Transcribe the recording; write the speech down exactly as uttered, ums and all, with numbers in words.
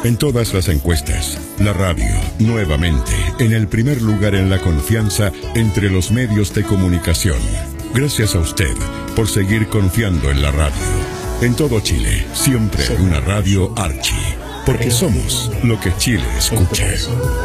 En todas las encuestas, la radio, nuevamente, en el primer lugar en la confianza entre los medios de comunicación. Gracias a usted por seguir confiando en la radio. En todo Chile, siempre una radio Archi, porque somos lo que Chile escucha.